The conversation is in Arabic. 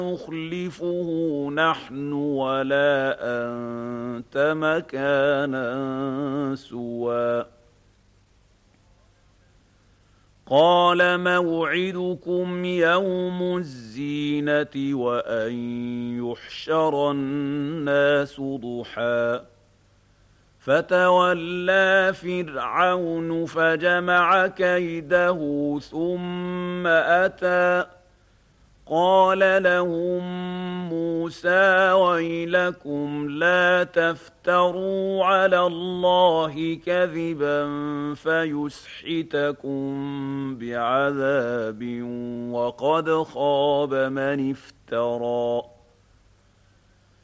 نخلفه نحن ولا أنت مكانا سوى قال موعدكم يوم الزينة وأن يحشر الناس ضحى فتولى فرعون فجمع كيده ثم أتى قال لهم موسى ويلكم لا تفتروا على الله كذبا فيسحتكم بعذاب وقد خاب من افترى